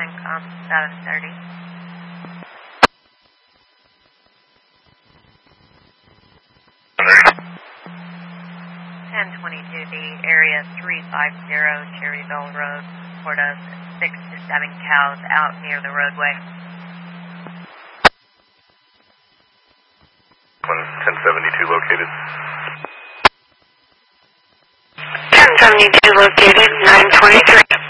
CENTCOM 730. 1022D, area 350 Cherryville Road. Report of 6 to 7 cows out near the roadway. 1072 located. 1072 located, 923.